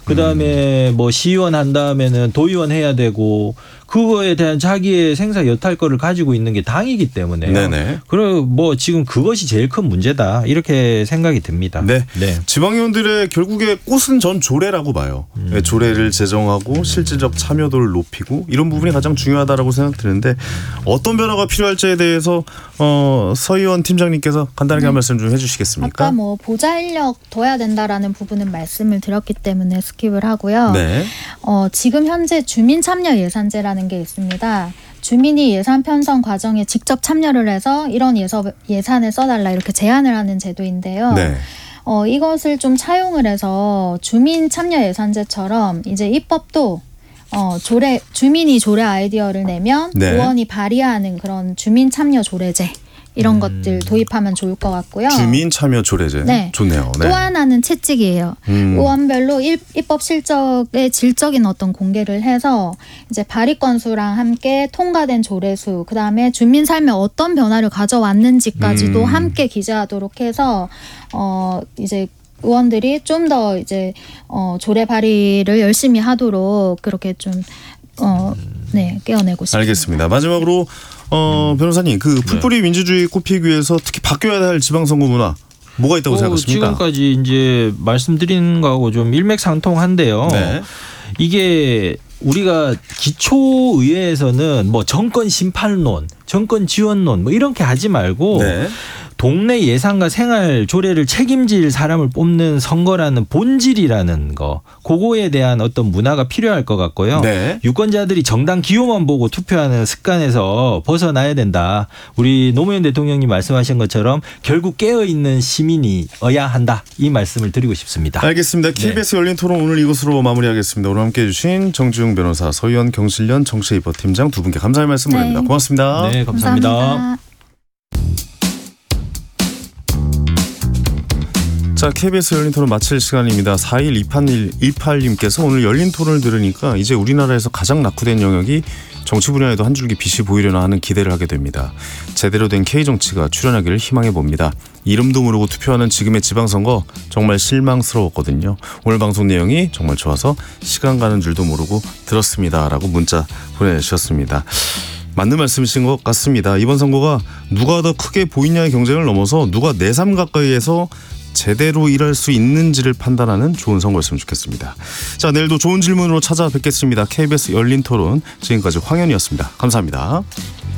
그다음에 뭐 시의원 한 다음에는 도의원 해야 되고 그거에 대한 자기의 생사 여탈권을 가지고 있는 게 당이기 때문에요. 네네. 그리고 뭐 지금 그것이 제일 큰 문제다 이렇게 생각이 듭니다. 네. 네. 지방의원들의 결국에 꽃은 전 조례라고 봐요. 조례를 제정하고 실질적 참여도를 높이고 이런 부분이 가장 중요하다라고 생각드는데 어떤 변화가 필요할지에 대해서 서의원 팀장님께서 간단하게 한 말씀 좀 해주시겠습니까? 아까 뭐 보좌 인력 둬야 된다라는 부분은 말씀을 드렸기 때문에 스킵을 하고요. 네. 지금 현재 주민 참여 예산제라는 게 있습니다. 주민이 예산 편성 과정에 직접 참여를 해서 이런 예산을 써달라 이렇게 제안을 하는 제도인데요. 네. 이것을 좀 차용을 해서 주민 참여 예산제처럼 이제 입법도 주민이 조례 아이디어를 내면 네. 의원이 발의하는 그런 주민 참여 조례제 이런 것들 도입하면 좋을 것 같고요. 주민 참여 조례제. 네. 좋네요. 네. 또 하나는 채찍이에요. 의원별로 입법 실적의 질적인 어떤 공개를 해서 이제 발의 건수랑 함께 통과된 조례 수, 그다음에 주민 삶에 어떤 변화를 가져왔는지까지도 함께 기재하도록 해서 이제 의원들이 좀 더 이제 조례 발의를 열심히 하도록 그렇게 좀 깨어내고 싶습니다. 알겠습니다. 마지막으로 변호사님 그 풀뿌리 민주주의 꽃피기 위해서 특히 바뀌어야 할 지방선거 문화 뭐가 있다고 생각하십니까? 지금까지 이제 말씀드린 거하고 좀 일맥상통한데요. 네. 이게 우리가 기초의회에서는 뭐 정권 심판론, 정권 지원론 뭐 이렇게 하지 말고 네. 동네 예산과 생활 조례를 책임질 사람을 뽑는 선거라는 본질이라는 거, 그거에 대한 어떤 문화가 필요할 것 같고요. 네. 유권자들이 정당 기호만 보고 투표하는 습관에서 벗어나야 된다. 우리 노무현 대통령님 말씀하신 것처럼 결국 깨어있는 시민이어야 한다. 이 말씀을 드리고 싶습니다. 알겠습니다. KBS 열린 토론 오늘 이것으로 마무리하겠습니다. 오늘 함께해 주신 정지웅 변호사, 서의원 경실련 정치입법팀장 두 분께 감사의 말씀 드립니다. 고맙습니다. 네, 감사합니다. 감사합니다. 자, KBS 열린 토론 마칠 시간입니다. 4128님께서 오늘 열린 토론을 들으니까 이제 우리나라에서 가장 낙후된 영역이 정치 분야에도 한 줄기 빛이 보이려나 하는 기대를 하게 됩니다. 제대로 된 K정치가 출현하기를 희망해 봅니다. 이름도 모르고 투표하는 지금의 지방선거 정말 실망스러웠거든요. 오늘 방송 내용이 정말 좋아서 시간 가는 줄도 모르고 들었습니다. 라고 문자 보내주셨습니다. 맞는 말씀이신 것 같습니다. 이번 선거가 누가 더 크게 보이냐의 경쟁을 넘어서 누가 내 삶 가까이에서 제대로 일할 수 있는지를 판단하는 좋은 선거였으면 좋겠습니다. 자, 내일도 좋은 질문으로 찾아뵙겠습니다. KBS 열린 토론 지금까지 황현이었습니다. 감사합니다.